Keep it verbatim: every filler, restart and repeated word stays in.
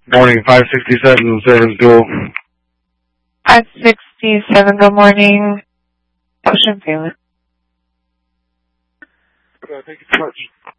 Morning, five sixty-seven, Service Dual. five sixty-seven, good morning. Ocean Payment. Okay, thank you so much.